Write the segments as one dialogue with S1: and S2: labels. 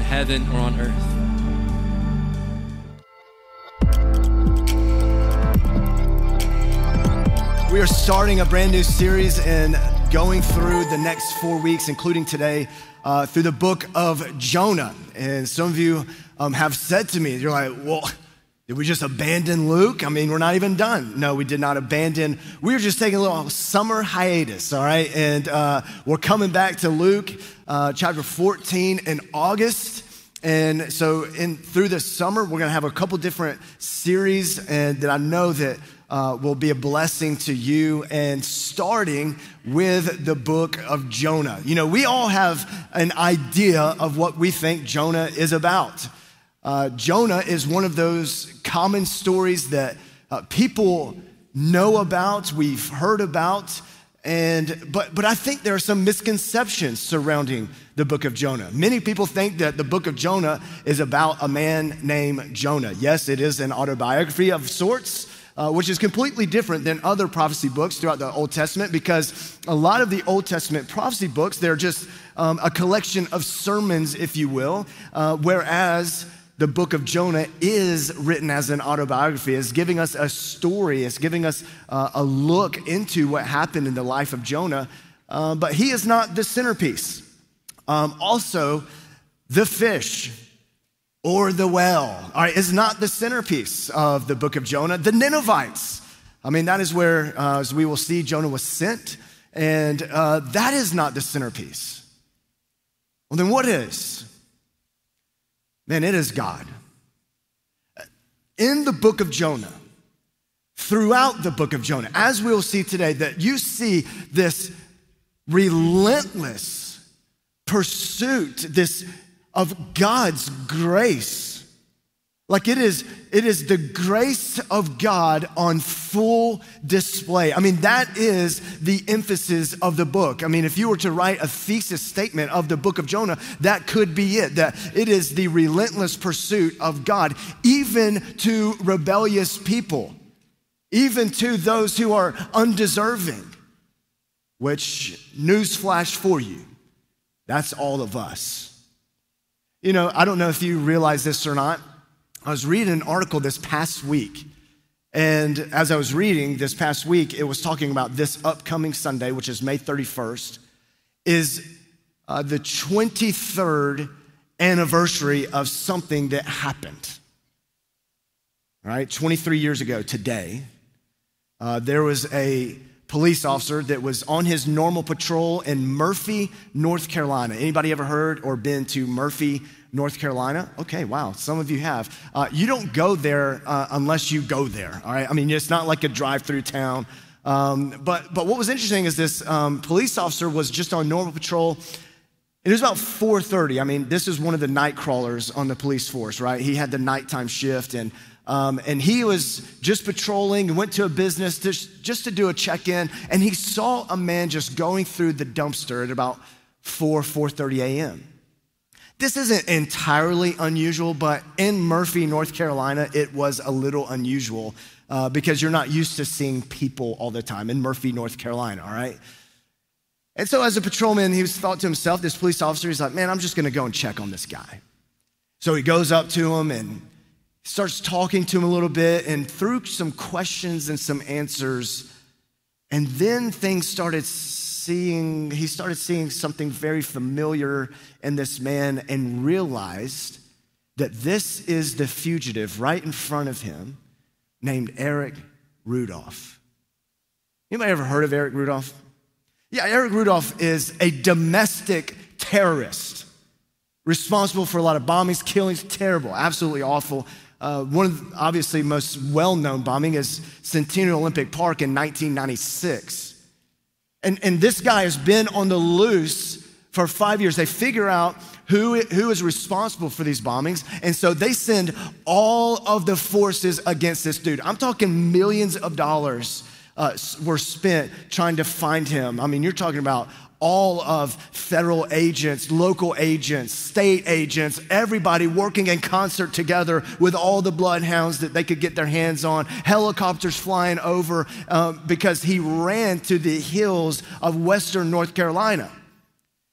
S1: heaven or on earth.
S2: We are starting a brand new series and going through the next 4 weeks, including today, through the book of Jonah. And some of you have said to me, you're like, well, did we just abandon Luke? I mean, we're not even done. No, we did not abandon. We were just taking a little summer hiatus, all right? And we're coming back to Luke chapter 14 in August. And so through the summer, we're going to have a couple different series and that I know that will be a blessing to you, and starting with the book of Jonah. You know, we all have an idea of what we think Jonah is about. Jonah is one of those common stories that people know about, we've heard about, but I think there are some misconceptions surrounding the book of Jonah. Many people think that the book of Jonah is about a man named Jonah. Yes, it is an autobiography of sorts, which is completely different than other prophecy books throughout the Old Testament, because a lot of the Old Testament prophecy books, they're just a collection of sermons, if you will, whereas the book of Jonah is written as an autobiography. It's giving us a story. It's giving us a look into what happened in the life of Jonah, but he is not the centerpiece. Also, the fish or the whale, all right, is not the centerpiece of the book of Jonah. The Ninevites, I mean, that is where, as we will see, Jonah was sent, and that is not the centerpiece. Well, then what is? Man, it is God. In the book of Jonah, throughout the book of Jonah, as we'll see today, that you see this relentless pursuit, of God's grace. Like it is the grace of God on full display. I mean, that is the emphasis of the book. I mean, if you were to write a thesis statement of the book of Jonah, that could be it, that it is the relentless pursuit of God, even to rebellious people, even to those who are undeserving, which, newsflash for you, that's all of us. You know, I don't know if you realize this or not. I was reading an article this past week, and as I was reading this past week, it was talking about this upcoming Sunday, which is May 31st, is the 23rd anniversary of something that happened. All right, 23 years ago today, there was a police officer that was on his normal patrol in Murphy, North Carolina. Anybody ever heard or been to Murphy, North Carolina? Okay, wow, some of you have. You don't go there unless you go there, all right? I mean, it's not like a drive-through town. But what was interesting is this police officer was just on normal patrol. It was about 4:30. I mean, this is one of the night crawlers on the police force, right? He had the nighttime shift, and he was just patrolling and went to a business just to do a check-in, and he saw a man just going through the dumpster at about 4:30 a.m. This isn't entirely unusual, but in Murphy, North Carolina, it was a little unusual because you're not used to seeing people all the time in Murphy, North Carolina, all right? And so as a patrolman, he thought to himself, this police officer, he's like, man, I'm just gonna go and check on this guy. So he goes up to him and starts talking to him a little bit, and through some questions and some answers, and then he started seeing something very familiar in this man, and realized that this is the fugitive right in front of him named Eric Rudolph. Anybody ever heard of Eric Rudolph? Yeah, Eric Rudolph is a domestic terrorist responsible for a lot of bombings, killings, terrible, absolutely awful. One of the obviously most well-known bombing is Centennial Olympic Park in 1996. And this guy has been on the loose for 5 years. They figure out who is responsible for these bombings, and so they send all of the forces against this dude. I'm talking millions of dollars were spent trying to find him. I mean, you're talking about all of federal agents, local agents, state agents, everybody working in concert together with all the bloodhounds that they could get their hands on, helicopters flying over because he ran to the hills of Western North Carolina.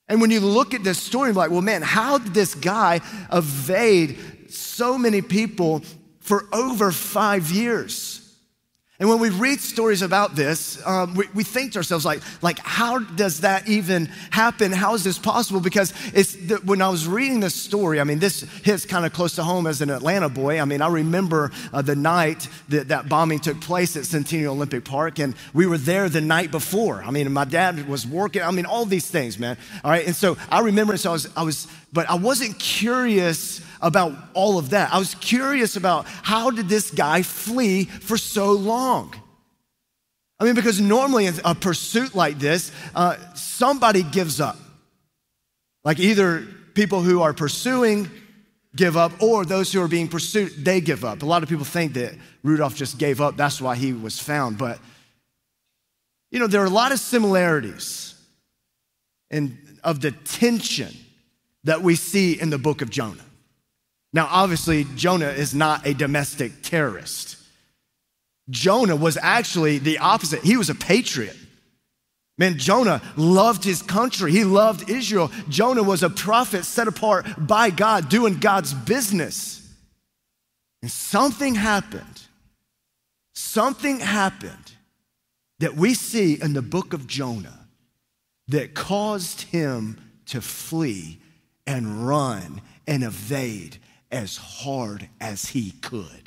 S2: And when you look at this story, you're like, well, man, how did this guy evade so many people for over 5 years? And when we read stories about this, we think to ourselves, like, how does that even happen? How is this possible? Because when I was reading this story, I mean, this hits kind of close to home as an Atlanta boy. I mean, I remember the night that bombing took place at Centennial Olympic Park, and we were there the night before. I mean, my dad was working. I mean, all these things, man. All right, and so I remember, so but I wasn't curious about all of that. I was curious about how did this guy flee for so long? I mean, because normally in a pursuit like this, somebody gives up. Like either people who are pursuing give up, or those who are being pursued, they give up. A lot of people think that Rudolph just gave up. That's why he was found. But, you know, there are a lot of similarities of the tension that we see in the book of Jonah. Now, obviously, Jonah is not a domestic terrorist. Jonah was actually the opposite. He was a patriot. Man, Jonah loved his country. He loved Israel. Jonah was a prophet set apart by God, doing God's business. And something happened. Something happened that we see in the book of Jonah that caused him to flee and run and evade as hard as he could.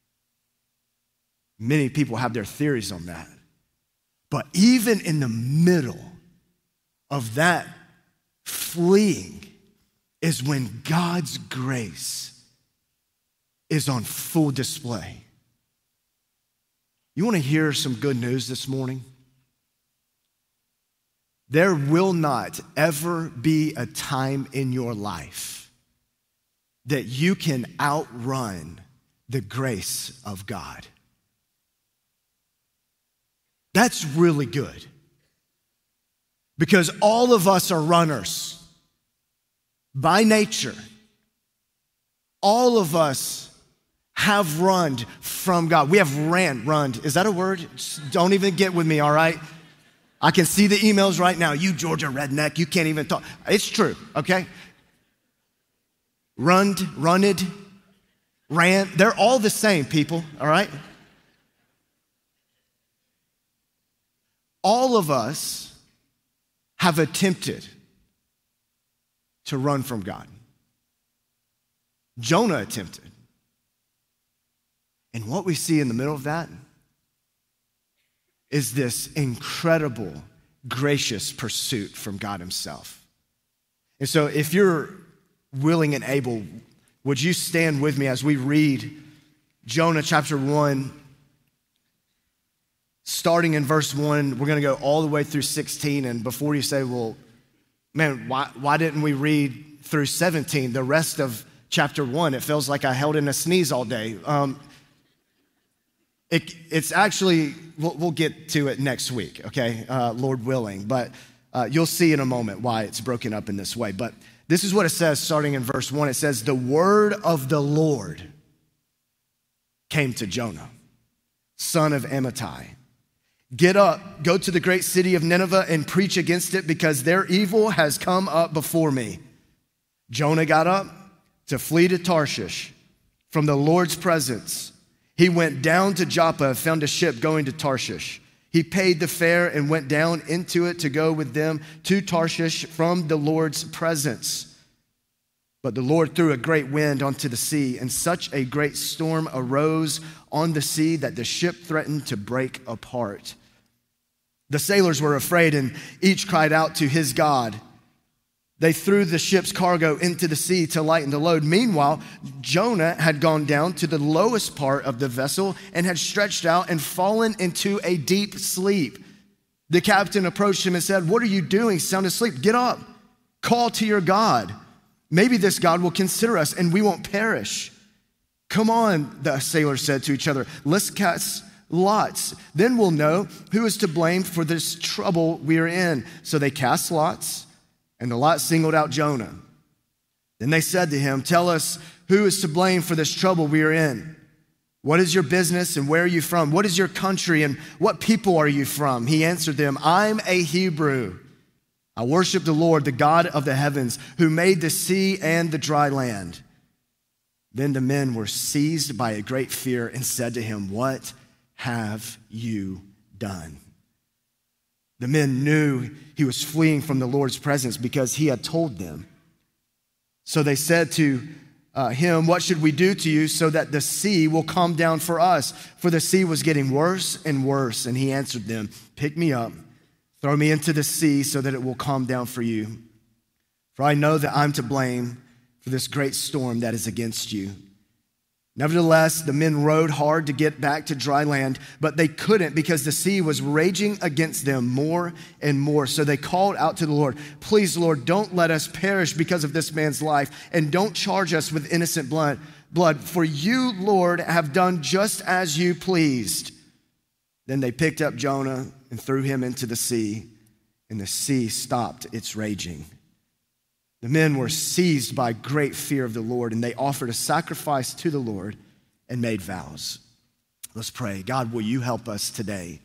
S2: Many people have their theories on that. But even in the middle of that fleeing is when God's grace is on full display. You want to hear some good news this morning? There will not ever be a time in your life that you can outrun the grace of God. That's really good. Because all of us are runners by nature. All of us have run from God. We have run. Is that a word? Just don't even get with me, all right? I can see the emails right now. You Georgia redneck, you can't even talk. It's true, okay? Runned, ran. They're all the same, people, all right? All of us have attempted to run from God. Jonah attempted. And what we see in the middle of that is this incredible, gracious pursuit from God himself. And so if you're willing and able, would you stand with me as we read Jonah chapter 1, starting in verse 1. We're going to go all the way through 16. And before you say, well, man, why didn't we read through 17, the rest of chapter 1? It feels like I held in a sneeze all day. It's actually, we'll get to it next week, okay, Lord willing. But you'll see in a moment why it's broken up in this way. But this is what it says starting in verse 1. It says, the word of the Lord came to Jonah, son of Amittai. Get up, go to the great city of Nineveh and preach against it, because their evil has come up before me. Jonah got up to flee to Tarshish from the Lord's presence. He went down to Joppa and found a ship going to Tarshish. He paid the fare and went down into it to go with them to Tarshish from the Lord's presence. But the Lord threw a great wind onto the sea, and such a great storm arose on the sea that the ship threatened to break apart. The sailors were afraid, and each cried out to his God. They threw the ship's cargo into the sea to lighten the load. Meanwhile, Jonah had gone down to the lowest part of the vessel and had stretched out and fallen into a deep sleep. The captain approached him and said, "What are you doing, sound asleep? Get up, call to your God. Maybe this God will consider us and we won't perish." "Come on," the sailors said to each other, "let's cast lots. Then we'll know who is to blame for this trouble we are in." So they cast lots, and the lot singled out Jonah. Then they said to him, "Tell us who is to blame for this trouble we are in. What is your business and where are you from? What is your country and what people are you from?" He answered them, "I'm a Hebrew. I worship the Lord, the God of the heavens, who made the sea and the dry land." Then the men were seized by a great fear and said to him, "What have you done?" The men knew he was fleeing from the Lord's presence because he had told them. So they said to him, "What should we do to you so that the sea will calm down for us?" For the sea was getting worse and worse. And he answered them, "Pick me up, throw me into the sea so that it will calm down for you. For I know that I'm to blame for this great storm that is against you." Nevertheless, the men rowed hard to get back to dry land, but they couldn't because the sea was raging against them more and more. So they called out to the Lord, "Please, Lord, don't let us perish because of this man's life, and don't charge us with innocent blood. For you, Lord, have done just as you pleased." Then they picked up Jonah and threw him into the sea, and the sea stopped its raging. The men were seized by great fear of the Lord, and they offered a sacrifice to the Lord and made vows. Let's pray. God, will you help us today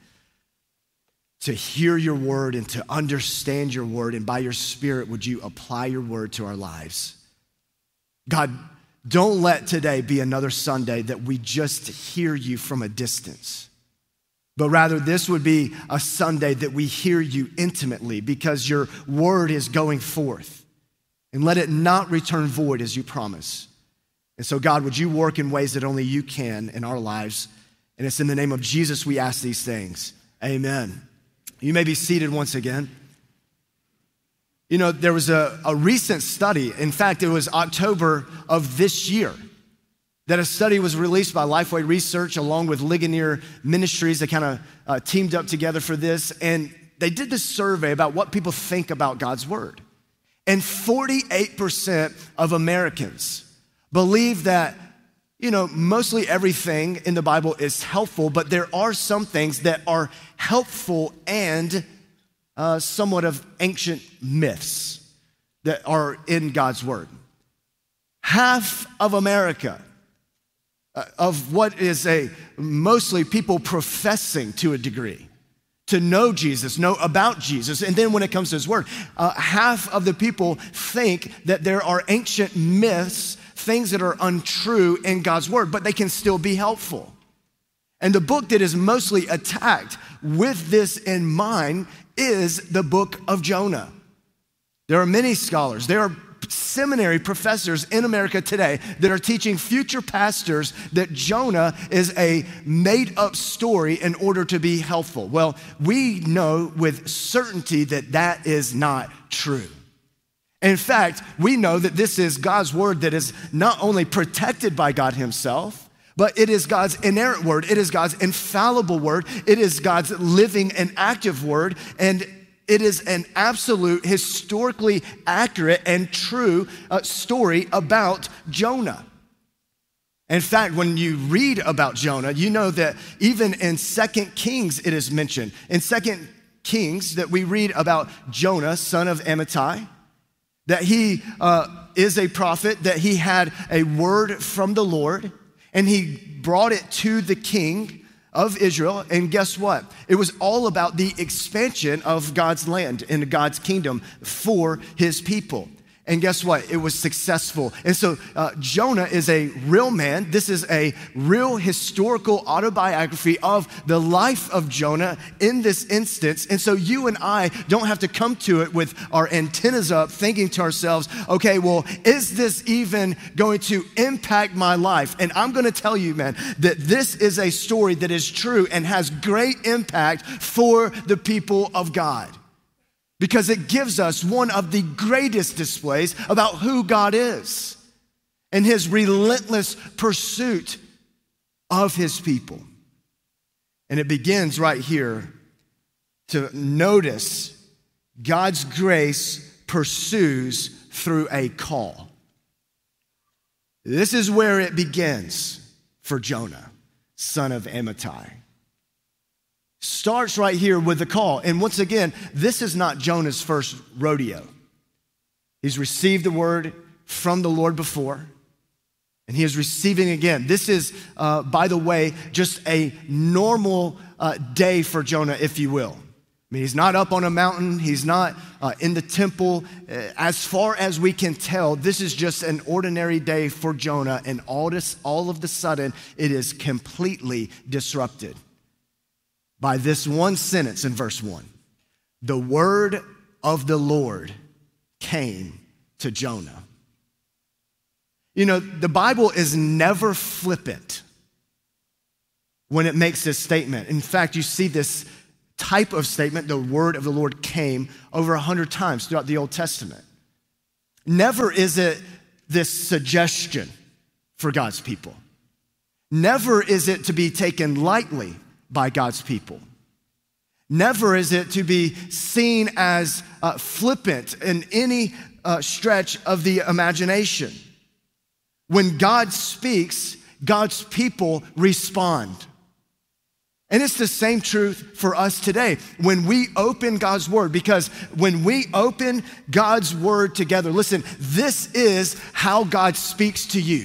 S2: to hear your word and to understand your word, and by your Spirit, would you apply your word to our lives? God, don't let today be another Sunday that we just hear you from a distance, but rather this would be a Sunday that we hear you intimately because your word is going forth. And let it not return void as you promise. And so, God, would you work in ways that only you can in our lives? And it's in the name of Jesus we ask these things. Amen. You may be seated once again. You know, there was a recent study. In fact, it was October of this year that a study was released by Lifeway Research along with Ligonier Ministries. They kind of teamed up together for this. And they did this survey about what people think about God's word. And 48% of Americans believe that, mostly everything in the Bible is helpful, but there are some things that are helpful and somewhat of ancient myths that are in God's word. Half of America, of what is mostly people professing to a degree to know Jesus, know about Jesus. And then when it comes to his word, half of the people think that there are ancient myths, things that are untrue in God's word, but they can still be helpful. And the book that is mostly attacked with this in mind is the book of Jonah. There are many scholars, there are seminary professors in America today that are teaching future pastors that Jonah is a made-up story in order to be helpful. Well, we know with certainty that that is not true. In fact, we know that this is God's word that is not only protected by God himself, but it is God's inerrant word. It is God's infallible word. It is God's living and active word. And it is an absolute, historically accurate and true story about Jonah. In fact, when you read about Jonah, you know that even in 2 Kings it is mentioned. In 2 Kings that we read about Jonah, son of Amittai, that he is a prophet, that he had a word from the Lord, and he brought it to the king of Israel. And guess what? It was all about the expansion of God's land and God's kingdom for his people. And guess what? It was successful. And so Jonah is a real man. This is a real historical autobiography of the life of Jonah in this instance. And so you and I don't have to come to it with our antennas up thinking to ourselves, okay, well, is this even going to impact my life? And I'm going to tell you, man, that this is a story that is true and has great impact for the people of God, because it gives us one of the greatest displays about who God is and his relentless pursuit of his people. And it begins right here to notice God's grace pursues through a call. This is where it begins for Jonah, son of Amittai. Starts right here with the call. And once again, this is not Jonah's first rodeo. He's received the word from the Lord before, and he is receiving again. This is, by the way, just a normal day for Jonah, if you will. I mean, he's not up on a mountain. He's not in the temple. As far as we can tell, this is just an ordinary day for Jonah, and all of the sudden, it is completely disrupted by this one sentence in verse 1. The word of the Lord came to Jonah. You know, the Bible is never flippant when it makes this statement. In fact, you see this type of statement, the word of the Lord came, over 100 times throughout the Old Testament. Never is it this suggestion for God's people. Never is it to be taken lightly by God's people. Never is it to be seen as flippant in any stretch of the imagination. When God speaks, God's people respond. And it's the same truth for us today. When we open God's word, because when we open God's word together, listen, this is how God speaks to you.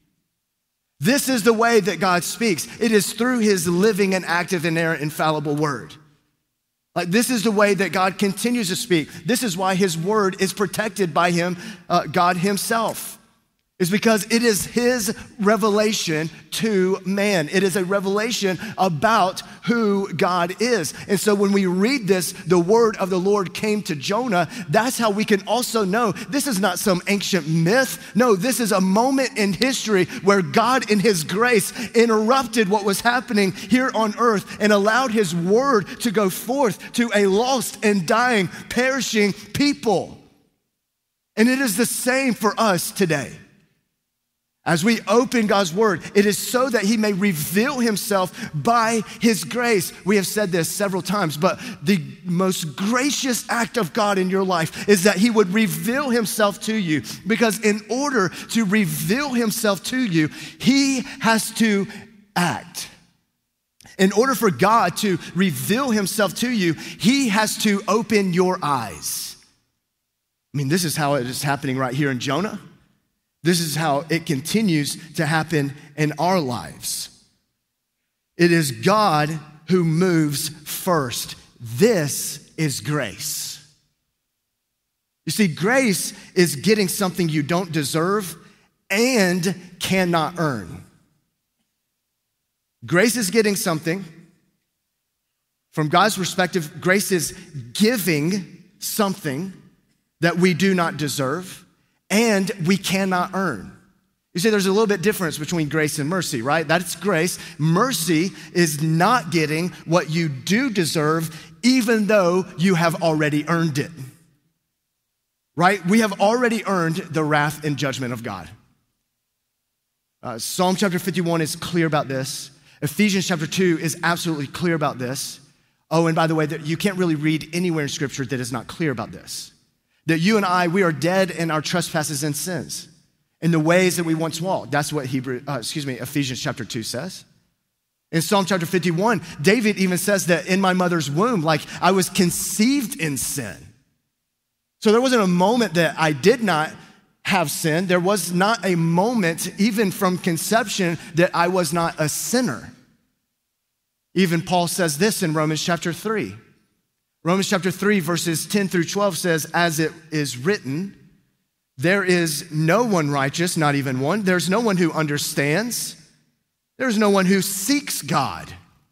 S2: This is the way that God speaks. It is through his living and active, inerrant, infallible word. Like, this is the way that God continues to speak. This is why his word is protected by him, God himself. Is because it is his revelation to man. It is a revelation about who God is. And so when we read this, the word of the Lord came to Jonah, that's how we can also know this is not some ancient myth. No, this is a moment in history where God in his grace interrupted what was happening here on earth and allowed his word to go forth to a lost and dying, perishing people. And it is the same for us today. As we open God's word, it is so that he may reveal himself by his grace. We have said this several times, but the most gracious act of God in your life is that he would reveal himself to you. Because in order to reveal himself to you, he has to act. In order for God to reveal himself to you, he has to open your eyes. I mean, this is how it is happening right here in Jonah. This is how it continues to happen in our lives. It is God who moves first. This is grace. You see, grace is getting something you don't deserve and cannot earn. Grace is getting something. From God's perspective, grace is giving something that we do not deserve and we cannot earn. You see, there's a little bit difference between grace and mercy, right? That's grace. Mercy is not getting what you do deserve, even though you have already earned it, right? We have already earned the wrath and judgment of God. Psalm chapter 51 is clear about this. Ephesians chapter 2 is absolutely clear about this. Oh, and by the way, you can't really read anywhere in Scripture that is not clear about this. That you and I, we are dead in our trespasses and sins, in the ways that we once walked. That's what Ephesians chapter 2 says. In Psalm chapter 51, David even says that in my mother's womb, like I was conceived in sin. So there wasn't a moment that I did not have sin. There was not a moment, even from conception, that I was not a sinner. Even Paul says this in Romans chapter 3. Romans chapter 3, verses 10 through 12 says, as it is written, there is no one righteous, not even one. There's no one who understands. There's no one who seeks God.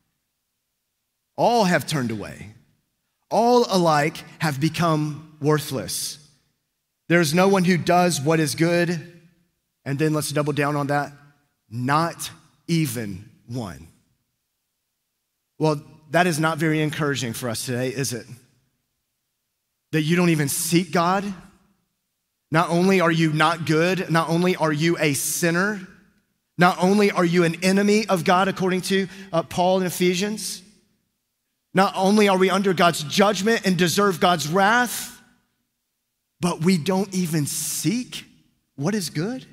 S2: All have turned away. All alike have become worthless. There's no one who does what is good. And then let's double down on that. Not even one. Well, that is not very encouraging for us today, is it? That you don't even seek God. Not only are you not good, not only are you a sinner, not only are you an enemy of God, according to Paul in Ephesians, not only are we under God's judgment and deserve God's wrath, but we don't even seek what is good.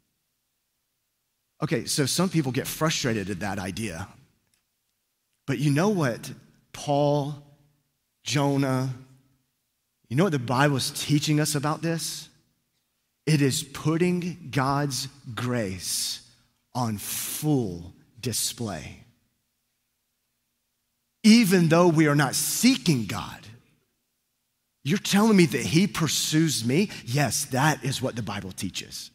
S2: Okay, so some people get frustrated at that idea. But you know what Paul, Jonah, you know what the Bible is teaching us about this? It is putting God's grace on full display. even though we are not seeking God. You're telling me that he pursues me? Yes, that is what the Bible teaches.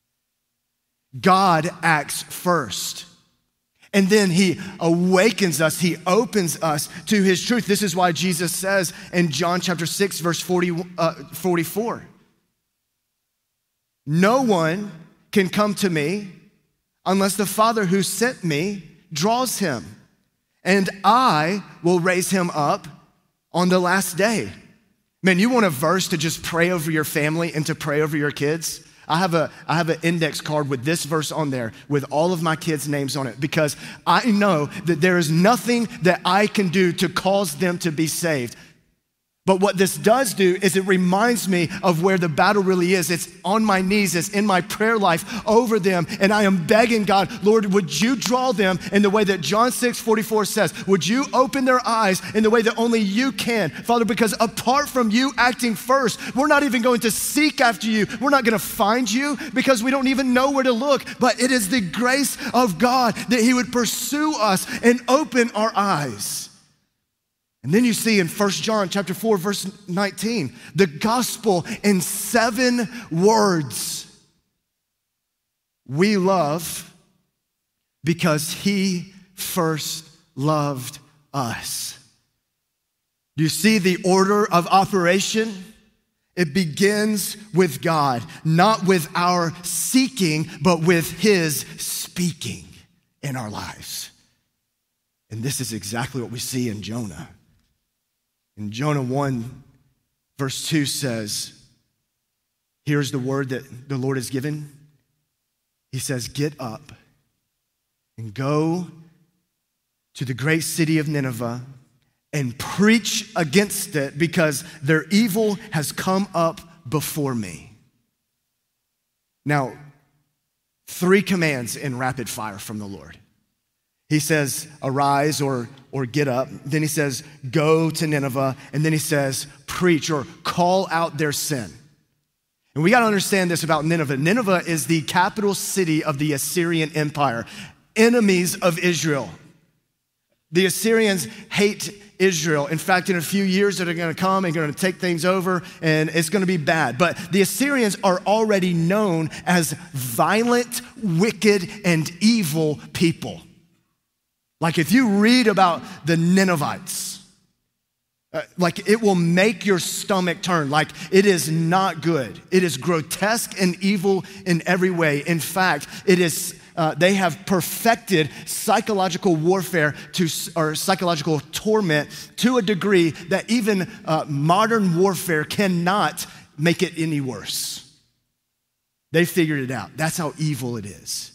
S2: God acts first. And then he awakens us, he opens us to his truth. This is why Jesus says in John chapter 6, verse 44, no one can come to me unless the Father who sent me draws him, and I will raise him up on the last day. Man, you want a verse to just pray over your family and to pray over your kids? I have an index card with this verse on there with all of my kids' names on it, because I know that there is nothing that I can do to cause them to be saved. But what this does do is it reminds me of where the battle really is. It's on my knees, it's in my prayer life over them, and I am begging God, Lord, would you draw them in the way that John 6:44 says? Would you open their eyes in the way that only you can? Father, because apart from you acting first, we're not even going to seek after you. We're not going to find you because we don't even know where to look. But it is the grace of God that he would pursue us and open our eyes. And then you see in 1 John chapter 4, verse 19, the gospel in 7 words. We love because he first loved us. You see the order of operation? It begins with God, not with our seeking, but with his speaking in our lives. And this is exactly what we see in Jonah. In Jonah 1, verse 2 says, here's the word that the Lord has given. He says, get up and go to the great city of Nineveh and preach against it, because their evil has come up before me. Now, 3 commands in rapid fire from the Lord. He says, arise or get up. Then he says, go to Nineveh. And then he says, preach or call out their sin. And we got to understand this about Nineveh. Nineveh is the capital city of the Assyrian Empire, enemies of Israel. The Assyrians hate Israel. In fact, in a few years, they're going to come and going to take things over, and it's going to be bad. But the Assyrians are already known as violent, wicked, and evil people. Like if you read about the Ninevites, like it will make your stomach turn. Like it is not good. It is grotesque and evil in every way. In fact, it is. They have perfected psychological warfare or psychological torment to a degree that even modern warfare cannot make it any worse. They figured it out. That's how evil it is.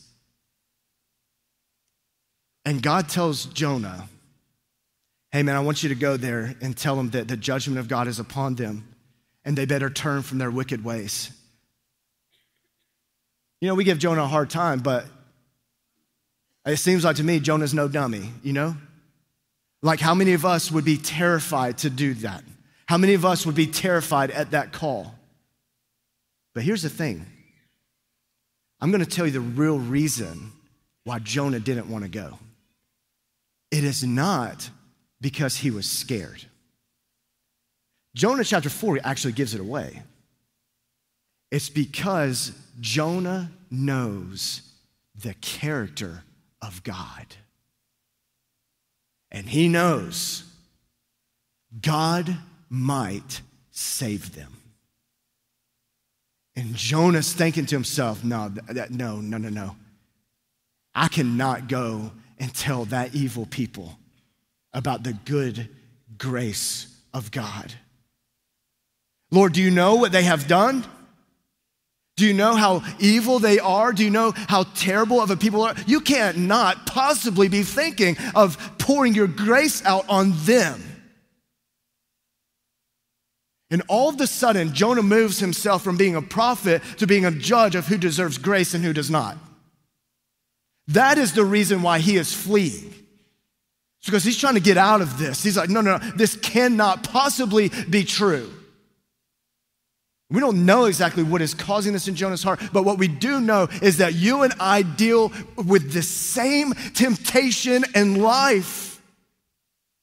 S2: And God tells Jonah, hey man, I want you to go there and tell them that the judgment of God is upon them and they better turn from their wicked ways. You know, we give Jonah a hard time, but it seems like to me, Jonah's no dummy, you know? Like how many of us would be terrified to do that? How many of us would be terrified at that call? But here's the thing. I'm gonna tell you the real reason why Jonah didn't want to go. It is not because he was scared. Jonah chapter 4 actually gives it away. It's because Jonah knows the character of God. And he knows God might save them. And Jonah's thinking to himself, no. I cannot go and tell that evil people about the good grace of God. Lord, do you know what they have done? Do you know how evil they are? Do you know how terrible of a people are? You can't not possibly be thinking of pouring your grace out on them. And all of a sudden, Jonah moves himself from being a prophet to being a judge of who deserves grace and who does not. That is the reason why he is fleeing. It's because he's trying to get out of this. He's like, no, this cannot possibly be true. We don't know exactly what is causing this in Jonah's heart, but what we do know is that you and I deal with the same temptation in life.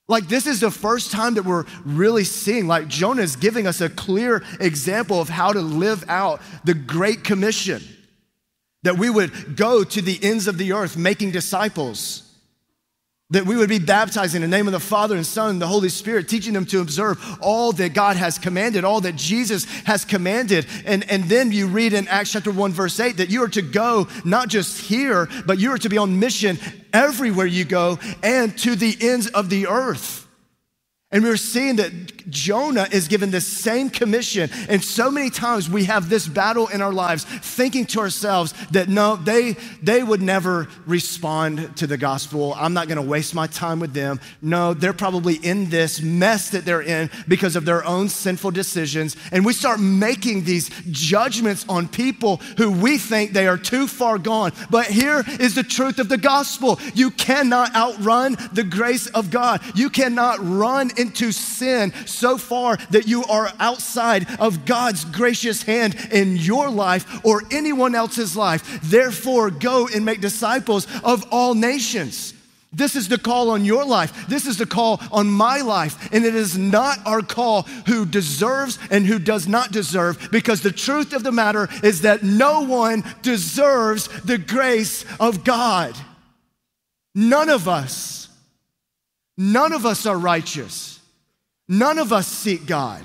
S2: Like, this is the first time that we're really seeing, like, Jonah is giving us a clear example of how to live out the Great Commission, that we would go to the ends of the earth making disciples, that we would be baptized in the name of the Father and Son and the Holy Spirit, teaching them to observe all that God has commanded, all that Jesus has commanded. And then you read in Acts chapter 1, verse 8, that you are to go not just here, but you are to be on mission everywhere you go and to the ends of the earth. And we're seeing that Jonah is given the same commission. And so many times we have this battle in our lives, thinking to ourselves that no, they would never respond to the gospel. I'm not gonna waste my time with them. No, they're probably in this mess that they're in because of their own sinful decisions. And we start making these judgments on people who we think they are too far gone. But here is the truth of the gospel. You cannot outrun the grace of God. You cannot run into sin so far that you are outside of God's gracious hand in your life or anyone else's life. Therefore, go and make disciples of all nations. This is the call on your life. This is the call on my life. And it is not our call who deserves and who does not deserve, because the truth of the matter is that no one deserves the grace of God. None of us. None of us are righteous. None of us seek God.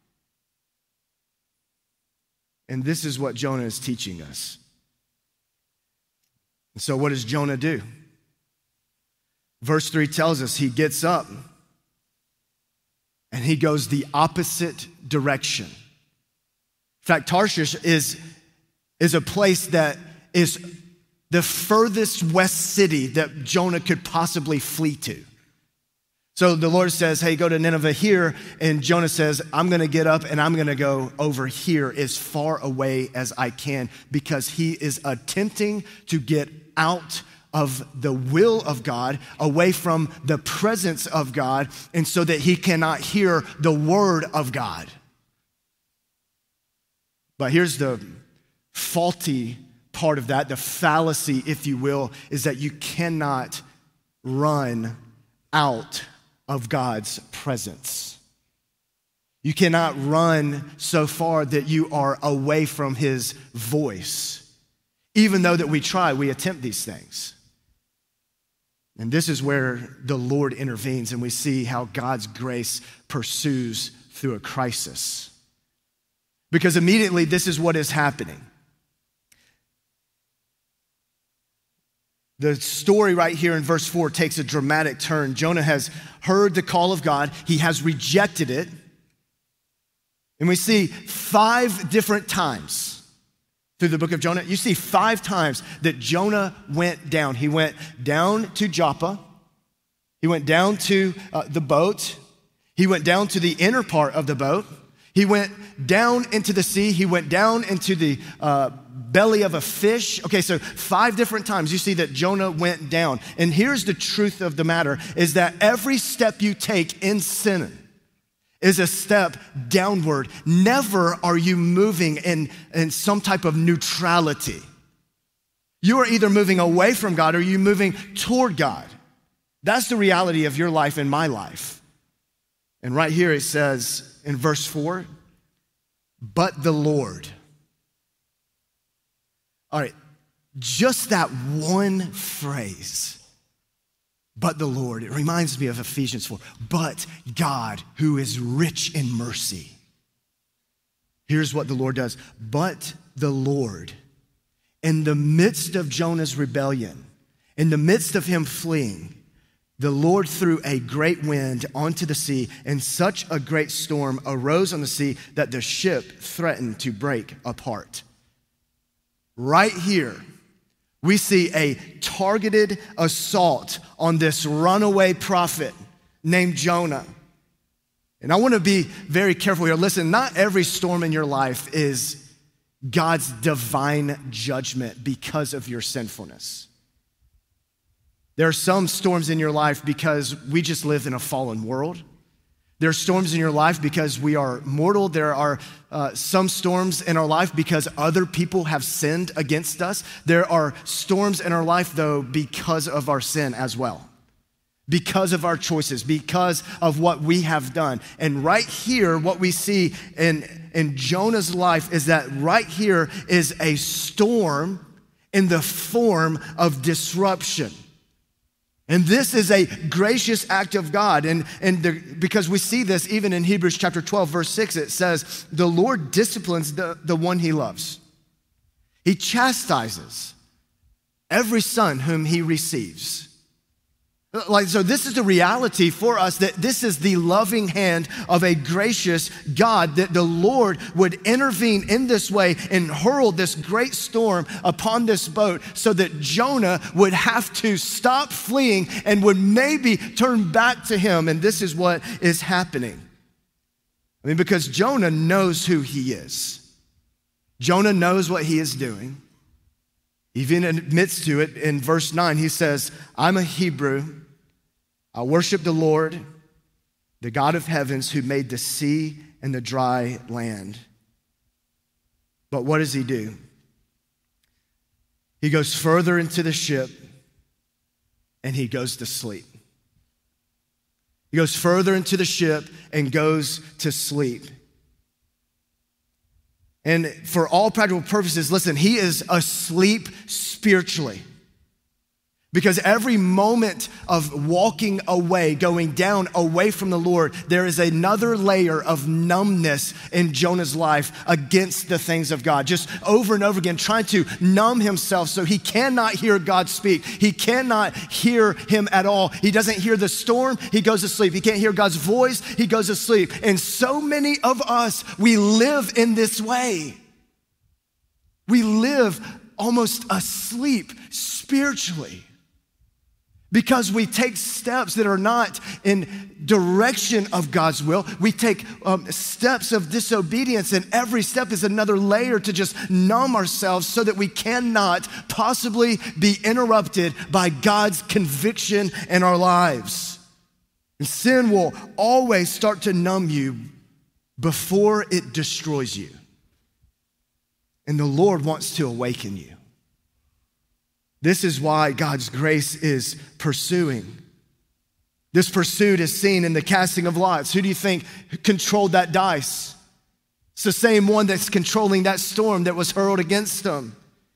S2: And this is what Jonah is teaching us. And so what does Jonah do? Verse 3 tells us he gets up and he goes the opposite direction. In fact, Tarshish is a place that is the furthest west city that Jonah could possibly flee to. So the Lord says, hey, go to Nineveh here. And Jonah says, I'm going to get up and I'm going to go over here as far away as I can, because he is attempting to get out of the will of God, away from the presence of God, and so that he cannot hear the word of God. But here's the faulty part of that, the fallacy, if you will, is that you cannot run out of God's presence. You cannot run so far that you are away from his voice. Even though that we try, we attempt these things. And this is where the Lord intervenes, and we see how God's grace pursues through a crisis. Because immediately this is what is happening. The story right here in verse 4 takes a dramatic turn. Jonah has heard the call of God. He has rejected it. And we see 5 different times through the book of Jonah. You see 5 times that Jonah went down. He went down to Joppa. He went down to the boat. He went down to the inner part of the boat. He went down into the sea. He went down into the belly of a fish. Okay, so 5 different times you see that Jonah went down. And here's the truth of the matter, is that every step you take in sin is a step downward. Never are you moving in some type of neutrality. You are either moving away from God or you're moving toward God. That's the reality of your life and my life. And right here it says in verse 4, but the Lord. All right, just that one phrase, but the Lord, it reminds me of Ephesians 4, but God who is rich in mercy. Here's what the Lord does. But the Lord, in the midst of Jonah's rebellion, in the midst of him fleeing, the Lord threw a great wind onto the sea, and such a great storm arose on the sea that the ship threatened to break apart. Right here, we see a targeted assault on this runaway prophet named Jonah. And I want to be very careful here. Listen, not every storm in your life is God's divine judgment because of your sinfulness. There are some storms in your life because we just live in a fallen world. There are storms in your life because we are mortal. There are some storms in our life because other people have sinned against us. There are storms in our life, though, because of our sin as well. because of our choices, because of what we have done. And right here, what we see in Jonah's life is that right here is a storm in the form of disruption. And this is a gracious act of God. Because we see this even in Hebrews chapter 12, verse 6, it says, the Lord disciplines the one he loves. He chastises every son whom he receives. So this is the reality for us, that this is the loving hand of a gracious God, that the Lord would intervene in this way and hurl this great storm upon this boat so that Jonah would have to stop fleeing and would maybe turn back to him. And this is what is happening. Because Jonah knows who he is. Jonah knows what he is doing. He even admits to it in verse 9. He says, I'm a Hebrew. I worship the Lord, the God of heavens, who made the sea and the dry land. But what does he do? He goes further into the ship and he goes to sleep. He goes further into the ship and goes to sleep. And for all practical purposes, listen, he is asleep spiritually. Because every moment of walking away, going down away from the Lord, there is another layer of numbness in Jonah's life against the things of God. Just over and over again, trying to numb himself so he cannot hear God speak. He cannot hear him at all. He doesn't hear the storm, he goes to sleep. He can't hear God's voice, he goes to sleep. And so many of us, we live in this way. We live almost asleep spiritually. Because we take steps that are not in direction of God's will. We take steps of disobedience, and every step is another layer to just numb ourselves so that we cannot possibly be interrupted by God's conviction in our lives. And sin will always start to numb you before it destroys you. And the Lord wants to awaken you. This is why God's grace is pursuing. This pursuit is seen in the casting of lots. Who do you think controlled that dice? It's the same one that's controlling that storm that was hurled against them.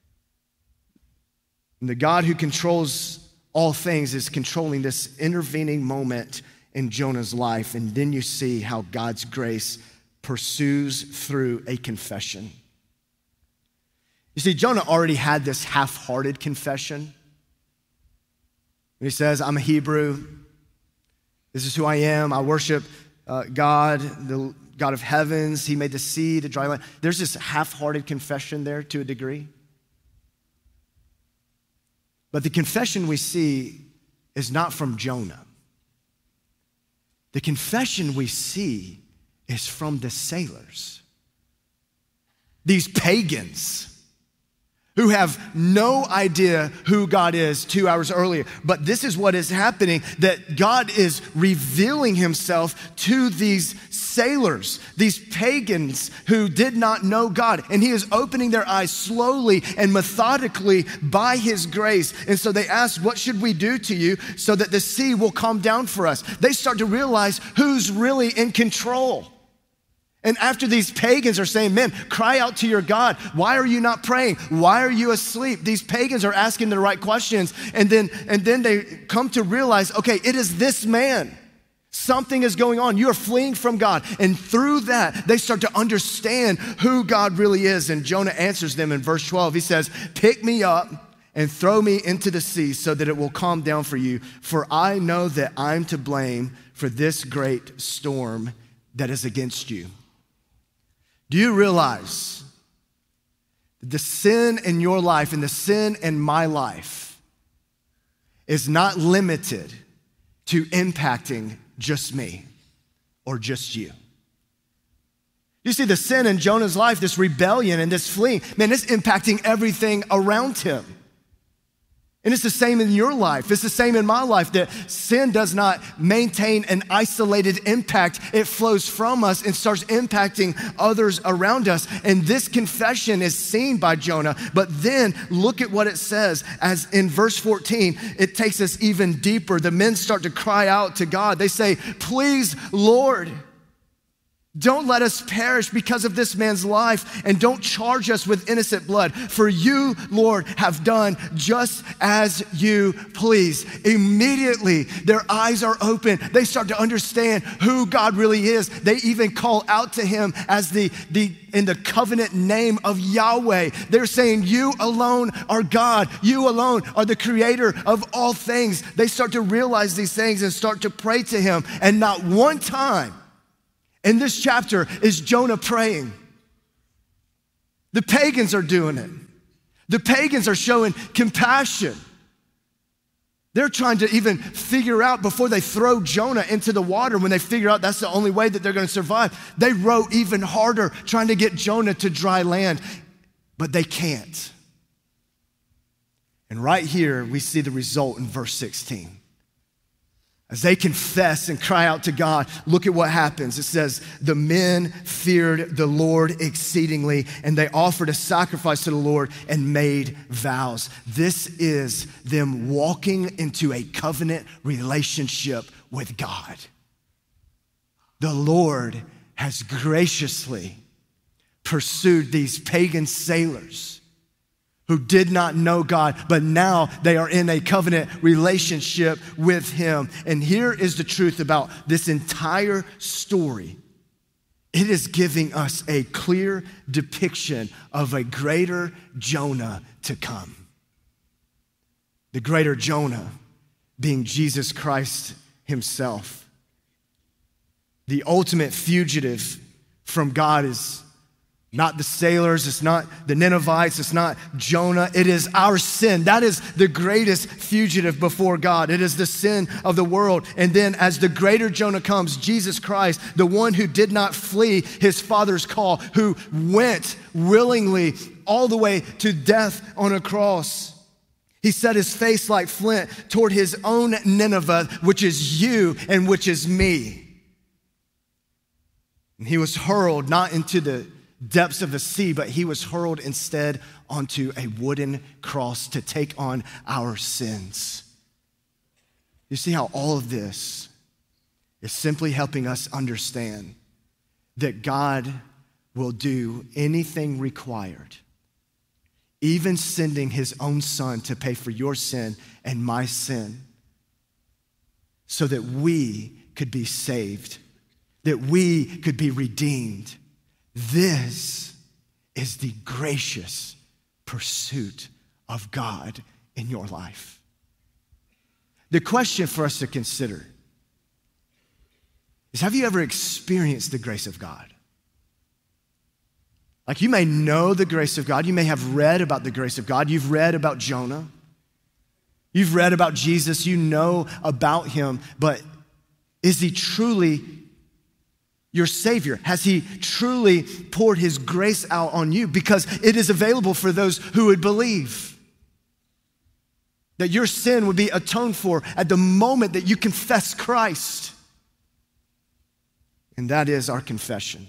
S2: And the God who controls all things is controlling this intervening moment in Jonah's life. And then you see how God's grace pursues through a confession. You see, Jonah already had this half-hearted confession. He says, I'm a Hebrew. This is who I am. I worship God, the God of heavens. He made the sea, the dry land. There's this half-hearted confession there to a degree. But the confession we see is not from Jonah. The confession we see is from the sailors. These pagans who have no idea who God is 2 hours earlier. But this is what is happening, that God is revealing himself to these sailors, these pagans who did not know God. And he is opening their eyes slowly and methodically by his grace. And so they ask, what should we do to you so that the sea will calm down for us? They start to realize who's really in control. And after these pagans are saying, men, cry out to your God. Why are you not praying? Why are you asleep? These pagans are asking the right questions. And then they come to realize, okay, it is this man. Something is going on. You are fleeing from God. And through that, they start to understand who God really is. And Jonah answers them in verse 12. He says, pick me up and throw me into the sea so that it will calm down for you. For I know that I'm to blame for this great storm that is against you. Do you realize that the sin in your life and the sin in my life is not limited to impacting just me or just you? You see, the sin in Jonah's life, this rebellion and this fleeing, man, it's impacting everything around him. And it's the same in your life. It's the same in my life, that sin does not maintain an isolated impact. It flows from us and starts impacting others around us. And this confession is seen by Jonah. But then look at what it says. As in verse 14, it takes us even deeper. The men start to cry out to God. They say, "Please, Lord, don't let us perish because of this man's life, and don't charge us with innocent blood. For you, Lord, have done just as you please." Immediately, their eyes are open. They start to understand who God really is. They even call out to him as in the covenant name of Yahweh. They're saying, "You alone are God. You alone are the creator of all things." They start to realize these things and start to pray to him. And not one time in this chapter is Jonah praying. The pagans are doing it. The pagans are showing compassion. They're trying to even figure out, before they throw Jonah into the water, when they figure out that's the only way that they're going to survive, they row even harder trying to get Jonah to dry land, but they can't. And right here, we see the result in verse 16. As they confess and cry out to God, look at what happens. It says, the men feared the Lord exceedingly, and they offered a sacrifice to the Lord and made vows. This is them walking into a covenant relationship with God. The Lord has graciously pursued these pagan sailors who did not know God, but now they are in a covenant relationship with him. And here is the truth about this entire story. It is giving us a clear depiction of a greater Jonah to come. The greater Jonah being Jesus Christ himself. The ultimate fugitive from God is not the sailors, it's not the Ninevites, it's not Jonah, it is our sin. That is the greatest fugitive before God. It is the sin of the world. And then as the greater Jonah comes, Jesus Christ, the one who did not flee his Father's call, who went willingly all the way to death on a cross. He set his face like flint toward his own Nineveh, which is you and which is me. And he was hurled not into the depths of the sea, but he was hurled instead onto a wooden cross to take on our sins. You see how all of this is simply helping us understand that God will do anything required, even sending his own son to pay for your sin and my sin, so that we could be saved, that we could be redeemed. This is the gracious pursuit of God in your life. The question for us to consider is, have you ever experienced the grace of God? Like, you may know the grace of God. You may have read about the grace of God. You've read about Jonah. You've read about Jesus. You know about him. But is he truly your Savior? Has he truly poured his grace out on you? Because it is available for those who would believe. That your sin would be atoned for at the moment that you confess Christ. And that is our confession.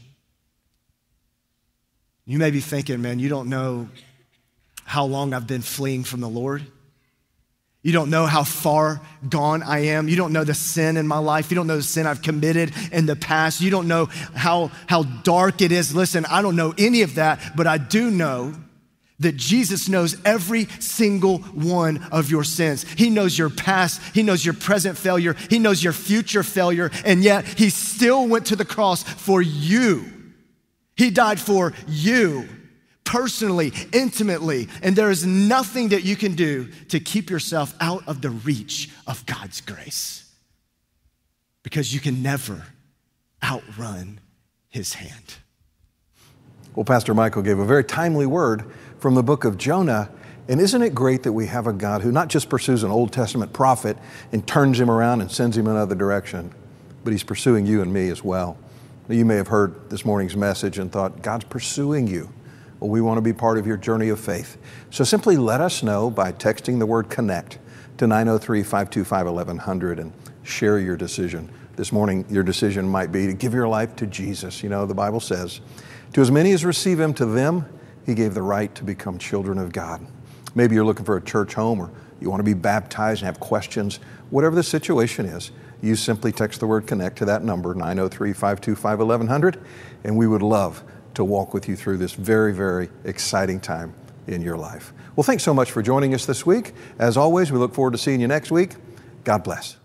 S2: You may be thinking, man, you don't know how long I've been fleeing from the Lord. You don't know how far gone I am. You don't know the sin in my life. You don't know the sin I've committed in the past. You don't know how dark it is. Listen, I don't know any of that, but I do know that Jesus knows every single one of your sins. He knows your past. He knows your present failure. He knows your future failure. And yet he still went to the cross for you. He died for you. Personally, intimately, and there is nothing that you can do to keep yourself out of the reach of God's grace, because you can never outrun his hand.
S1: Well, Pastor Michael gave a very timely word from the book of Jonah, and isn't it great that we have a God who not just pursues an Old Testament prophet and turns him around and sends him another direction, but he's pursuing you and me as well. Now, you may have heard this morning's message and thought, God's pursuing you. Well, we want to be part of your journey of faith. So simply let us know by texting the word CONNECT to 903-525-1100 and share your decision. This morning, your decision might be to give your life to Jesus. You know, the Bible says, to as many as receive him, to them he gave the right to become children of God. Maybe you're looking for a church home, or you want to be baptized and have questions. Whatever the situation is, you simply text the word CONNECT to that number, 903-525-1100, and we would love to walk with you through this very, very exciting time in your life. Well, thanks so much for joining us this week. As always, we look forward to seeing you next week. God bless.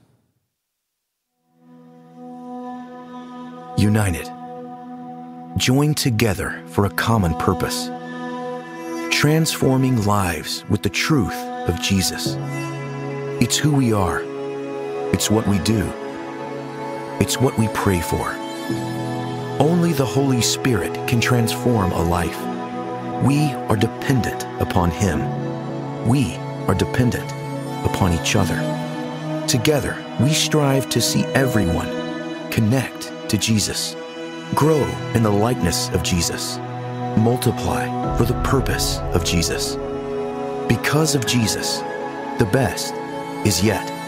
S3: United, joined together for a common purpose, transforming lives with the truth of Jesus. It's who we are. It's what we do. It's what we pray for. Only the Holy Spirit can transform a life. We are dependent upon Him. We are dependent upon each other. Together, we strive to see everyone connect to Jesus, grow in the likeness of Jesus, multiply for the purpose of Jesus. Because of Jesus, the best is yet